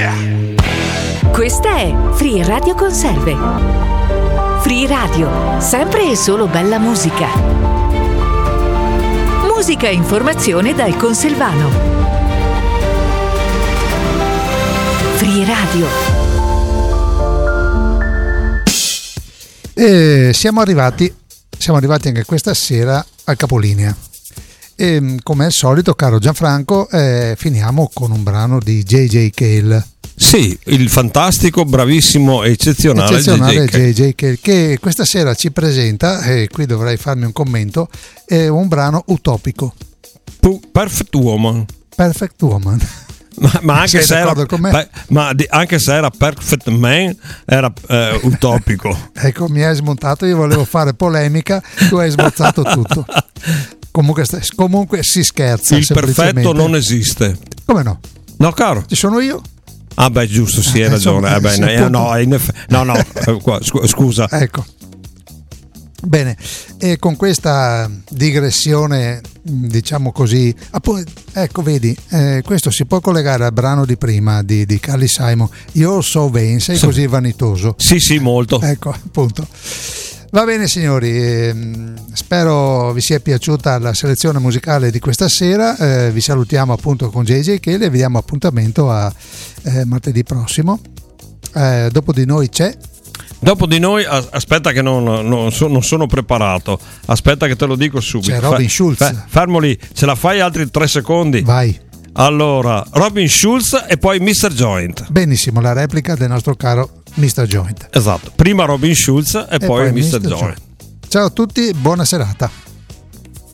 Questa è Free Radio Conserve. Free Radio, sempre e solo bella musica. Musica e informazione dal Conselvano. Free Radio. Siamo arrivati anche questa sera al capolinea. E come al solito, caro Gianfranco, finiamo con un brano di J.J. Cale. Sì, il fantastico, bravissimo e eccezionale J.J. Cale, che questa sera ci presenta, e qui dovrei farmi un commento, è un brano utopico. Perfect Woman. Perfect Woman. Ma anche, se era, anche se era Perfect Man, era utopico. Ecco, mi hai smontato, io volevo fare polemica, tu hai sbozzato tutto. Comunque si scherza. Il perfetto non esiste. Come no? No, caro. Ci sono io? Ah beh, giusto, sì, hai ragione. Scusa. Ecco. Bene, e con questa digressione, diciamo così, ecco, vedi, questo si può collegare al brano di prima di Carly Simon, You're So Vain, sei così vanitoso. Sì, molto. Ecco, appunto. Va bene signori, spero vi sia piaciuta la selezione musicale di questa sera, vi salutiamo appunto con JJ Cale e vi diamo appuntamento a martedì prossimo. Dopo di noi c'è... Dopo di noi, aspetta che non sono preparato, aspetta che te lo dico subito. C'è Robin Schulz. Fermo lì, ce la fai altri 3 secondi? Vai. Allora, Robin Schulz e poi Mr. Joint. Benissimo, la replica del nostro caro Mr. Joint. Esatto, prima Robin Schulz e poi Mr. Joint. Ciao a tutti, buona serata.